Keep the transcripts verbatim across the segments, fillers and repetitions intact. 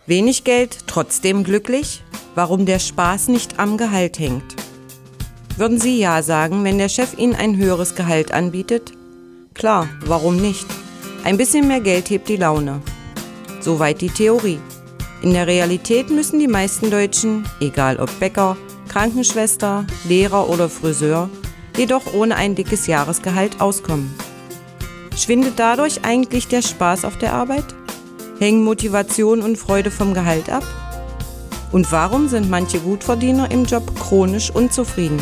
Wenig Geld, trotzdem glücklich? Warum der Spaß nicht am Gehalt hängt? Würden Sie ja sagen, wenn der Chef Ihnen ein höheres Gehalt anbietet? Klar, warum nicht? Ein bisschen mehr Geld hebt die Laune. Soweit die Theorie. In der Realität müssen die meisten Deutschen, egal ob Bäcker, Krankenschwester, Lehrer oder Friseur, jedoch ohne ein dickes Jahresgehalt auskommen. Schwindet dadurch eigentlich der Spaß auf der Arbeit? Hängen Motivation und Freude vom Gehalt ab? Und warum sind manche Gutverdiener im Job chronisch unzufrieden?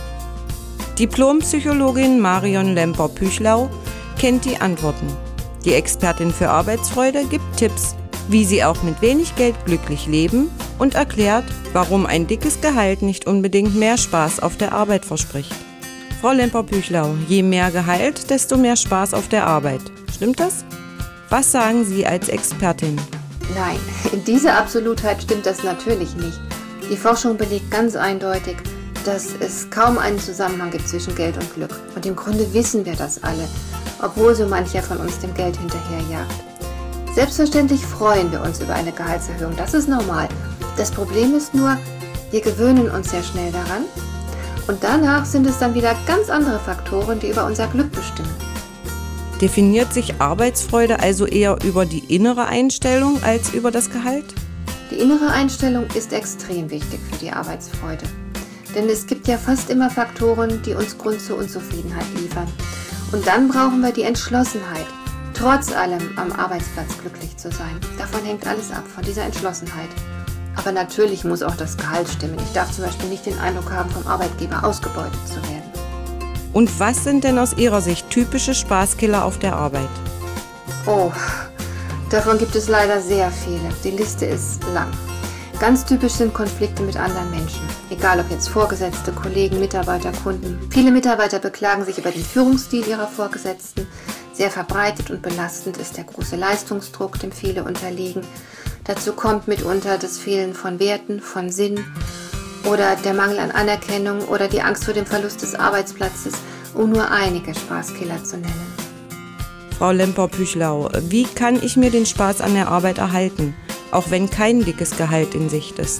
Diplompsychologin Marion Lemper-Püchlau kennt die Antworten. Die Expertin für Arbeitsfreude gibt Tipps, wie Sie auch mit wenig Geld glücklich leben und erklärt, warum ein dickes Gehalt nicht unbedingt mehr Spaß auf der Arbeit verspricht. Frau Lemper-Püchlau, je mehr Gehalt, desto mehr Spaß auf der Arbeit. Stimmt das? Was sagen Sie als Expertin? Nein, in dieser Absolutheit stimmt das natürlich nicht. Die Forschung belegt ganz eindeutig, dass es kaum einen Zusammenhang gibt zwischen Geld und Glück. Und im Grunde wissen wir das alle, obwohl so mancher von uns dem Geld hinterherjagt. Selbstverständlich freuen wir uns über eine Gehaltserhöhung, das ist normal. Das Problem ist nur, wir gewöhnen uns sehr schnell daran und danach sind es dann wieder ganz andere Faktoren, die über unser Glück bestimmen. Definiert sich Arbeitsfreude also eher über die innere Einstellung als über das Gehalt? Die innere Einstellung ist extrem wichtig für die Arbeitsfreude. Denn es gibt ja fast immer Faktoren, die uns Grund zur Unzufriedenheit liefern. Und dann brauchen wir die Entschlossenheit, trotz allem am Arbeitsplatz glücklich zu sein. Davon hängt alles ab, von dieser Entschlossenheit. Aber natürlich muss auch das Gehalt stimmen. Ich darf zum Beispiel nicht den Eindruck haben, vom Arbeitgeber ausgebeutet zu werden. Und was sind denn aus Ihrer Sicht typische Spaßkiller auf der Arbeit? Oh, davon gibt es leider sehr viele. Die Liste ist lang. Ganz typisch sind Konflikte mit anderen Menschen. Egal ob jetzt Vorgesetzte, Kollegen, Mitarbeiter, Kunden. Viele Mitarbeiter beklagen sich über den Führungsstil ihrer Vorgesetzten. Sehr verbreitet und belastend ist der große Leistungsdruck, dem viele unterliegen. Dazu kommt mitunter das Fehlen von Werten, von Sinn oder der Mangel an Anerkennung oder die Angst vor dem Verlust des Arbeitsplatzes, um nur einige Spaßkiller zu nennen. Frau Lemper-Püchlau, wie kann ich mir den Spaß an der Arbeit erhalten, auch wenn kein dickes Gehalt in Sicht ist?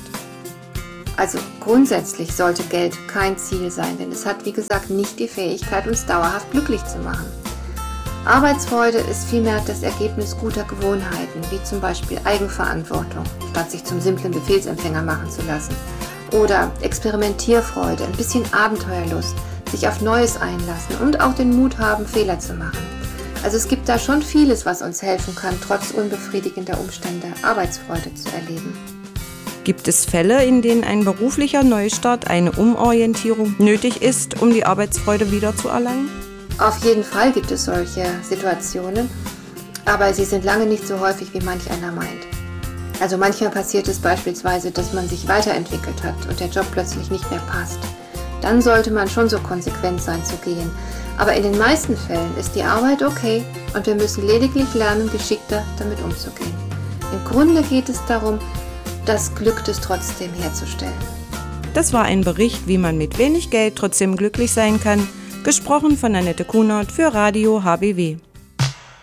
Also grundsätzlich sollte Geld kein Ziel sein, denn es hat wie gesagt nicht die Fähigkeit, uns dauerhaft glücklich zu machen. Arbeitsfreude ist vielmehr das Ergebnis guter Gewohnheiten, wie zum Beispiel Eigenverantwortung, statt sich zum simplen Befehlsempfänger machen zu lassen. Oder Experimentierfreude, ein bisschen Abenteuerlust, sich auf Neues einlassen und auch den Mut haben, Fehler zu machen. Also es gibt da schon vieles, was uns helfen kann, trotz unbefriedigender Umstände Arbeitsfreude zu erleben. Gibt es Fälle, in denen ein beruflicher Neustart, eine Umorientierung nötig ist, um die Arbeitsfreude wieder zu erlangen? Auf jeden Fall gibt es solche Situationen, aber sie sind lange nicht so häufig, wie manch einer meint. Also manchmal passiert es beispielsweise, dass man sich weiterentwickelt hat und der Job plötzlich nicht mehr passt. Dann sollte man schon so konsequent sein zu gehen. Aber in den meisten Fällen ist die Arbeit okay und wir müssen lediglich lernen, geschickter damit umzugehen. Im Grunde geht es darum, das Glück des Trotzdem herzustellen. Das war ein Bericht, wie man mit wenig Geld trotzdem glücklich sein kann, gesprochen von Annette Kunert für Radio H B W.